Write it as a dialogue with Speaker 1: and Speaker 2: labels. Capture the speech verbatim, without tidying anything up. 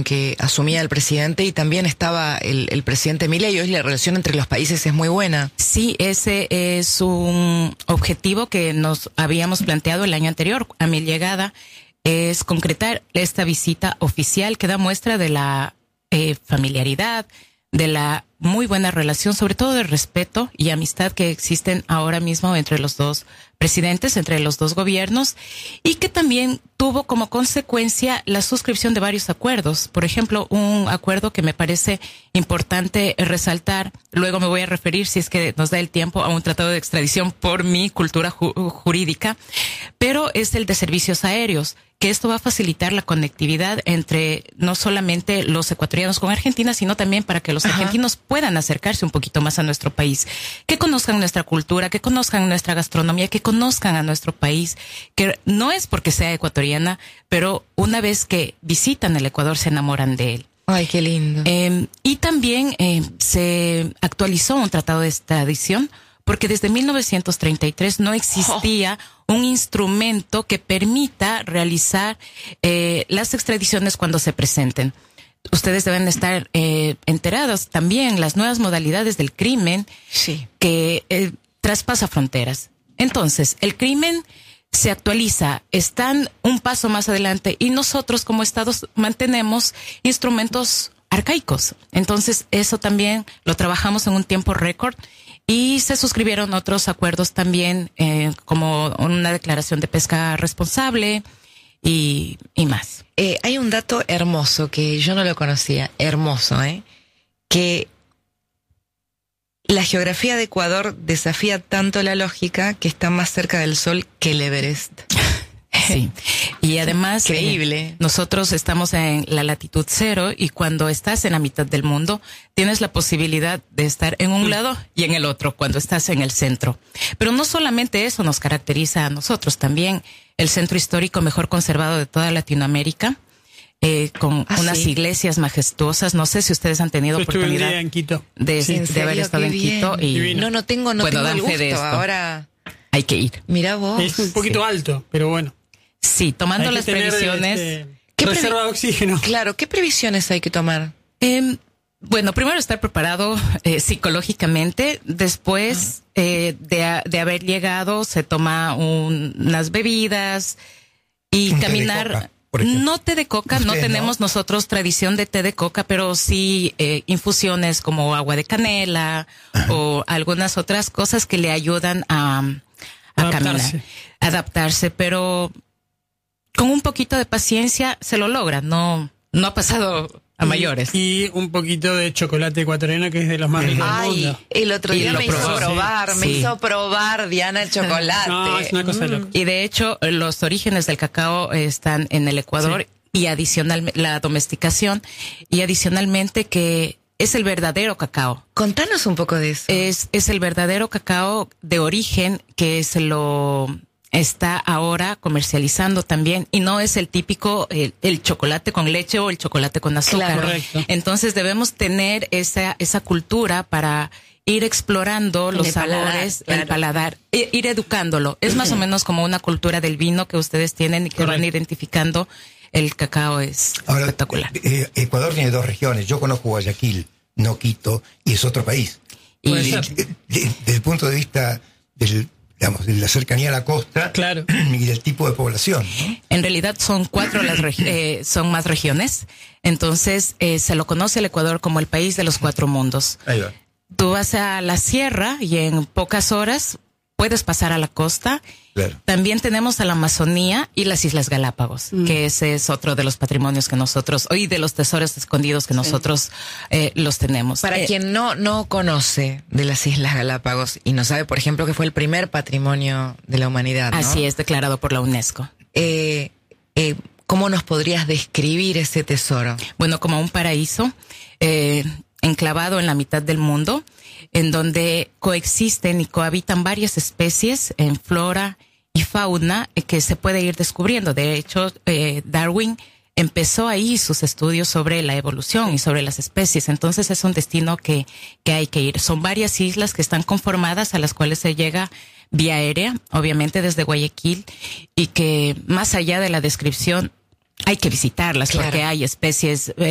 Speaker 1: que asumía el presidente y también estaba el, el presidente Milei. Hoy la relación entre los países es muy buena.
Speaker 2: Sí, ese es un objetivo que nos habíamos planteado el año anterior a mi llegada, es concretar esta visita oficial que da muestra de la eh, familiaridad, de la muy buena relación, sobre todo de respeto y amistad que existen ahora mismo entre los dos presidentes, entre los dos gobiernos, y que también tuvo como consecuencia la suscripción de varios acuerdos. Por ejemplo, un acuerdo que me parece importante resaltar, luego me voy a referir, si es que nos da el tiempo, a un tratado de extradición por mi cultura ju- jurídica, pero es el de servicios aéreos, que esto va a facilitar la conectividad entre no solamente los ecuatorianos con Argentina, sino también para que los Ajá. argentinos puedan acercarse un poquito más a nuestro país, que conozcan nuestra cultura, que conozcan nuestra gastronomía, que conozcan a nuestro país, que no es porque sea ecuatoriana, pero una vez que visitan el Ecuador se enamoran de él.
Speaker 1: Ay, qué lindo.
Speaker 2: Eh, y también eh, se actualizó un tratado de extradición, porque desde mil novecientos treinta y tres no existía oh. un instrumento que permita realizar eh, las extradiciones cuando se presenten. Ustedes deben estar eh, enterados también las nuevas modalidades del crimen
Speaker 1: sí.
Speaker 2: que eh, traspasa fronteras. Entonces, el crimen se actualiza, están un paso más adelante y nosotros como Estados mantenemos instrumentos arcaicos. Entonces, eso también lo trabajamos en un tiempo récord. Y se suscribieron otros acuerdos también, eh, como una declaración de pesca responsable y, y más.
Speaker 1: Eh, hay un dato hermoso que yo no lo conocía, hermoso, ¿eh? Que la geografía de Ecuador desafía tanto la lógica que está más cerca del sol que el Everest.
Speaker 2: Sí, y además
Speaker 1: increíble.
Speaker 2: Eh, nosotros estamos en la latitud cero y cuando estás en la mitad del mundo tienes la posibilidad de estar en un lado y en el otro cuando estás en el centro. Pero no solamente eso nos caracteriza a nosotros, también el centro histórico mejor conservado de toda Latinoamérica, eh, con
Speaker 1: ¿Ah,
Speaker 2: unas
Speaker 1: sí?
Speaker 2: iglesias majestuosas. No sé si ustedes han tenido
Speaker 3: Yo
Speaker 2: oportunidad
Speaker 3: estuve en Quito.
Speaker 2: de,
Speaker 1: ¿En
Speaker 2: de
Speaker 1: serio?
Speaker 2: haber estado
Speaker 1: Qué
Speaker 2: en
Speaker 1: bien.
Speaker 2: Quito y
Speaker 3: Divino.
Speaker 1: No, no tengo, no
Speaker 2: Bueno,
Speaker 1: tengo el
Speaker 2: dan fe de
Speaker 1: gusto.
Speaker 2: esto.
Speaker 1: Ahora,
Speaker 2: hay que ir.
Speaker 1: mira vos.
Speaker 3: Es un poquito
Speaker 2: Sí.
Speaker 3: alto, pero bueno.
Speaker 2: Sí, tomando
Speaker 3: Hay que
Speaker 2: las
Speaker 3: tener,
Speaker 2: previsiones.
Speaker 3: este,
Speaker 1: ¿Qué
Speaker 3: reserva
Speaker 1: previ-
Speaker 3: de oxígeno.
Speaker 1: Claro, ¿qué previsiones hay que tomar?
Speaker 2: Eh, bueno, primero estar preparado eh, psicológicamente. Después eh, de, a- de haber llegado, se toma un- unas bebidas y
Speaker 4: Un té de
Speaker 2: caminar.
Speaker 4: coca, por ejemplo.
Speaker 2: No té de coca, no
Speaker 4: Ustedes,
Speaker 2: tenemos
Speaker 4: ¿no?
Speaker 2: nosotros tradición de té de coca, pero sí eh, infusiones como agua de canela o algunas otras cosas que le ayudan a, a
Speaker 3: Adaptarse.
Speaker 2: caminar, adaptarse, pero con un poquito de paciencia se lo logra. No, no ha pasado a mayores.
Speaker 3: Y un poquito de chocolate ecuatoriano, que es de los más ricos del
Speaker 1: Ay,
Speaker 3: mundo.
Speaker 1: el otro
Speaker 2: Y
Speaker 1: día
Speaker 2: lo
Speaker 1: me hizo
Speaker 2: probó.
Speaker 1: probar,
Speaker 2: Sí.
Speaker 1: me
Speaker 2: Sí.
Speaker 1: hizo probar, Diana, el chocolate.
Speaker 3: No, es una cosa loca.
Speaker 2: Y de hecho, los orígenes del cacao están en el Ecuador y adicional la domesticación y adicionalmente que es el verdadero cacao.
Speaker 1: Contanos un poco de eso.
Speaker 2: Es, es el verdadero cacao de origen que se lo está ahora comercializando también y no es el típico el, el chocolate con leche o el chocolate con azúcar.
Speaker 1: Claro.
Speaker 3: Correcto.
Speaker 2: Entonces debemos tener esa esa cultura para ir explorando los
Speaker 1: El paladar,
Speaker 2: sabores,
Speaker 1: claro.
Speaker 2: el paladar, e- ir educándolo. Es más o menos como una cultura del vino que ustedes tienen y que
Speaker 3: Correcto.
Speaker 2: van identificando. El cacao es
Speaker 4: Ahora,
Speaker 2: espectacular.
Speaker 4: eh, Ecuador tiene dos regiones. Yo conozco Guayaquil, no Quito, y es otro país.
Speaker 2: Y
Speaker 3: Puede
Speaker 4: Y,
Speaker 3: ser.
Speaker 4: de- de- desde el punto de vista del, digamos, de la cercanía a la costa
Speaker 3: Claro.
Speaker 4: y del tipo de población, ¿no?
Speaker 2: en realidad son cuatro las regi- eh, son más regiones. Entonces eh, se lo conoce el Ecuador como el país de los cuatro mundos.
Speaker 4: Ahí va.
Speaker 2: Tú vas a la sierra y en pocas horas puedes pasar a la costa.
Speaker 4: Claro.
Speaker 2: También tenemos a la Amazonía y las Islas Galápagos,
Speaker 3: Mm.
Speaker 2: que ese es otro de los patrimonios que nosotros, hoy de los tesoros escondidos que nosotros eh, los tenemos.
Speaker 1: Para
Speaker 2: Eh,
Speaker 1: quien no, no conoce de las Islas Galápagos y no sabe, por ejemplo, que fue el primer patrimonio de la humanidad, ¿no?
Speaker 2: Así es, declarado por la UNESCO.
Speaker 1: Eh, eh, ¿Cómo nos podrías describir ese tesoro?
Speaker 2: Bueno, como un paraíso eh, enclavado en la mitad del mundo, en donde coexisten y cohabitan varias especies en flora y fauna eh, que se puede ir descubriendo. De hecho, eh, Darwin empezó ahí sus estudios sobre la evolución y sobre las especies. Entonces es un destino que, que hay que ir. Son varias islas que están conformadas a las cuales se llega vía aérea, obviamente desde Guayaquil, y que más allá de la descripción hay que visitarlas
Speaker 1: Claro.
Speaker 2: porque hay especies eh,